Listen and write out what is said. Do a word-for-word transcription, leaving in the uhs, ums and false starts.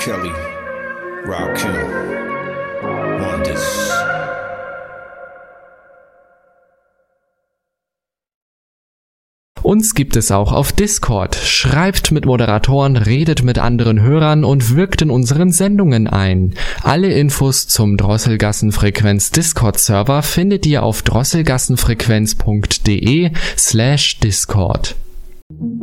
Kelly, Rakim, Wonders. Uns gibt es auch auf Discord. Schreibt mit Moderatoren, redet mit anderen Hörern und wirkt in unseren Sendungen ein. Alle Infos zum Drosselgassenfrequenz Discord-Server findet ihr auf drosselgassenfrequenz punkt de slash Discord.